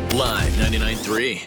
Live 99.3.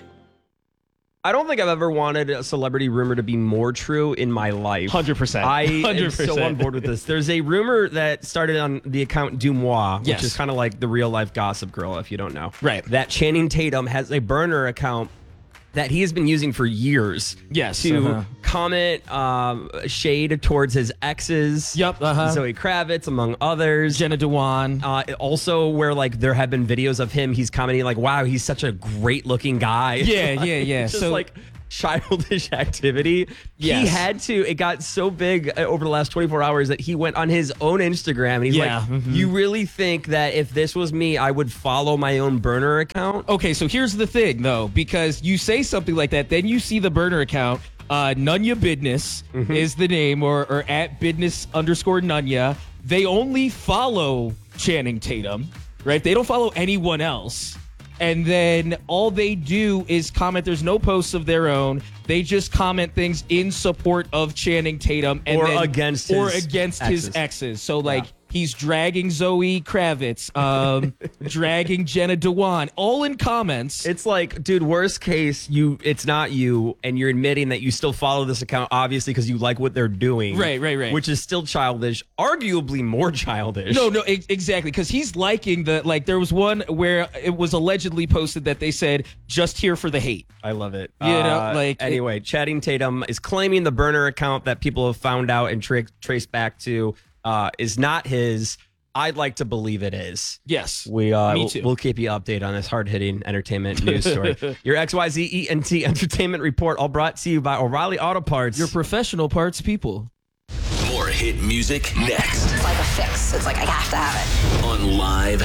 I don't think I've ever wanted a celebrity rumor to be more true in my life. 100%. I am 100%. so on board with this. There's a rumor that started on the account Dumois, Yes. which is kind of like the real life Gossip Girl, if you don't know. Right. That Channing Tatum has a burner account that he has been using for years. Yes, To comment shade towards his exes. Yep, Zoe Kravitz, among others. Jenna Dewan. Also, where like there have been videos of him, he's commenting like, "Wow, he's such a great looking guy." Yeah. It's just So like childish activity. Yes. He had to. It got so big over the last 24 hours that he went on his own Instagram and he's Yeah, like, "You really think that if this was me, I would follow my own burner account?" Okay, so here's the thing, though, because you say something like that, then you see the burner account. Nunya Bidness is the name, or at Bidness _ Nunya. They only follow Channing Tatum, right? They don't follow anyone else. And then all they do is comment. There's no posts of their own. They just comment things in support of Channing Tatum Or against his exes. So like he's dragging Zoe Kravitz, dragging Jenna Dewan, all in comments. It's like, dude, worst case, it's not you, and you're admitting that you still follow this account, obviously, because you like what they're doing. Right. Which is still childish, arguably more childish. No, exactly, because he's liking there was one where it was allegedly posted that they said, just here for the hate. I love it. Anyway, Channing Tatum is claiming the burner account that people have found out and traced back to is not his. I'd like to believe it is. Yes, Me too. We'll keep you updated on this hard-hitting entertainment news story. Your XYZ ENT Entertainment Report, all brought to you by O'Reilly Auto Parts. your professional parts people. More hit music next It's like a fix. It's like I have to have it. on Live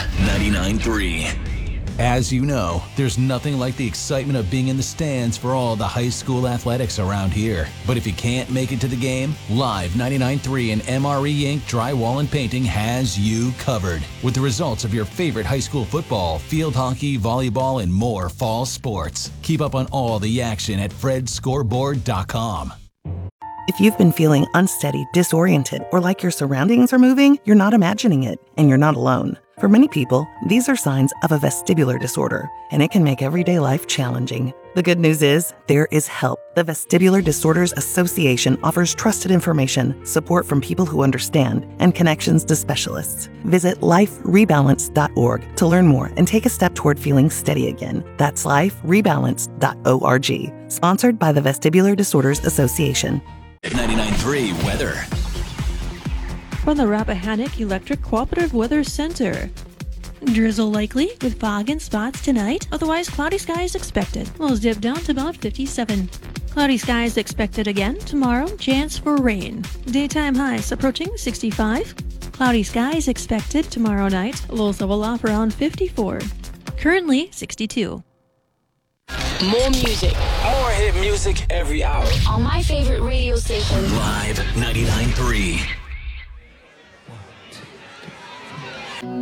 99.3. As you know, there's nothing like the excitement of being in the stands for all the high school athletics around here. But if you can't make it to the game, Live 99.3 and MRE Inc. Drywall and Painting has you covered with the results of your favorite high school football, field hockey, volleyball, and more fall sports. Keep up on all the action at fredscoreboard.com. If you've been feeling unsteady, disoriented, or like your surroundings are moving, you're not imagining it, and you're not alone. For many people, these are signs of a vestibular disorder, and it can make everyday life challenging. The good news is, there is help. The Vestibular Disorders Association offers trusted information, support from people who understand, and connections to specialists. Visit liferebalance.org to learn more and take a step toward feeling steady again. That's liferebalance.org. Sponsored by the Vestibular Disorders Association. 99.3 weather. From the Rappahannock Electric Cooperative Weather Center. Drizzle likely with fog in spots tonight, otherwise cloudy skies expected. Lows dip down to about 57. Cloudy skies expected again tomorrow, chance for rain. Daytime highs approaching 65. Cloudy skies expected tomorrow night, lows level off around 54. Currently 62. More music More hit music every hour. on my favorite radio station. Live 99.3.